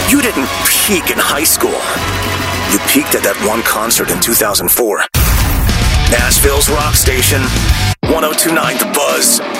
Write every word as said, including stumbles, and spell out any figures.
You didn't peak in high school. You peaked at that one concert in two thousand four. Nashville's rock station, one oh two point nine The Buzz.